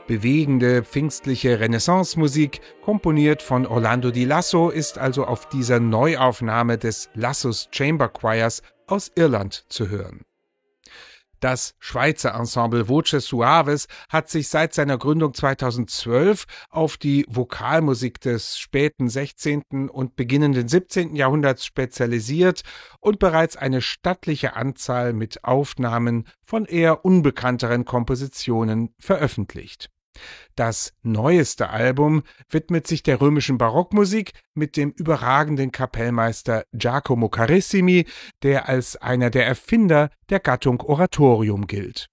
Bewegende pfingstliche Renaissance-Musik, komponiert von Orlando Di Lasso, ist also auf dieser Neuaufnahme des Lassos Chamber Choirs aus Irland zu hören. Das Schweizer Ensemble Voces Suaves hat sich seit seiner Gründung 2012 auf die Vokalmusik des späten 16. und beginnenden 17. Jahrhunderts spezialisiert und bereits eine stattliche Anzahl mit Aufnahmen von eher unbekannteren Kompositionen veröffentlicht. Das neueste Album widmet sich der römischen Barockmusik mit dem überragenden Kapellmeister Giacomo Carissimi, der als einer der Erfinder der Gattung Oratorium gilt.